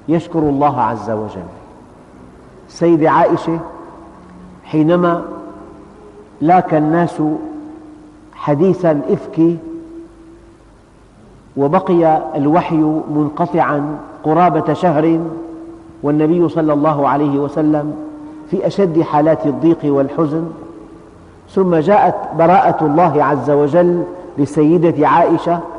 يشكر الله عز وجل. السيدة عائشة حينما لاك الناس حديث الإفك وبقي الوحي منقطعا قرابة شهر، والنبي صلى الله عليه وسلم في أشد حالات الضيق والحزن، ثم جاءت براءة الله عز وجل للسيدة عائشة